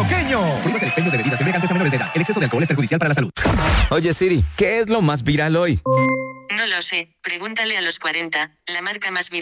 antioqueño. Prohíbas el expendio de bebidas embriagantes a menores de edad. El exceso de alcohol es perjudicial para la salud. Oye Siri, ¿qué es lo más viral hoy? No lo sé, pregúntale a los 40, la marca más viral.